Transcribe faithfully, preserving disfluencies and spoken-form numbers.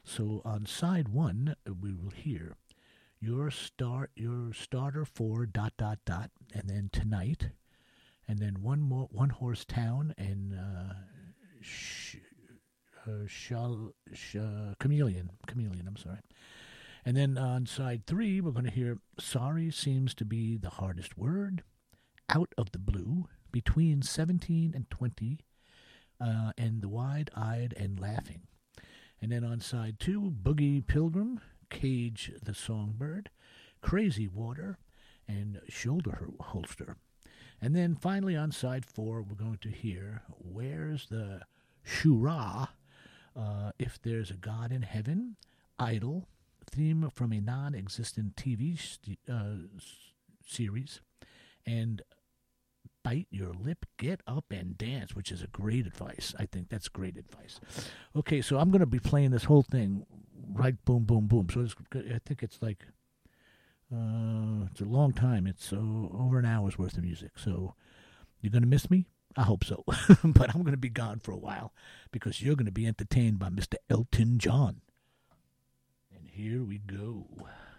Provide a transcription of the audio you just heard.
So on side one, we will hear your start, your starter for dot dot dot, and then tonight, and then one more, one horse town, and uh, sh- uh, shall, sh- uh, chameleon, chameleon. I'm sorry. And then on side three, we're going to hear sorry seems to be the hardest word, out of the blue, between seventeen and twenty, uh, and the wide-eyed and laughing. And then on side two, Boogie Pilgrim, Cage the Songbird, Crazy Water, and Shoulder Holster. And then finally on side four, we're going to hear Where's the Shura, uh, If There's a God in Heaven, Idol, theme from a non-existent T V st- uh, series, and Bite Your Lip, Get Up and Dance, which is a great advice. I think that's great advice. Okay, so I'm going to be playing this whole thing right boom, boom, boom. So it's, I think it's like, uh, it's a long time. It's uh, over an hour's worth of music. So you're going to miss me? I hope so. But I'm going to be gone for a while because you're going to be entertained by Mister Elton John. And here we go.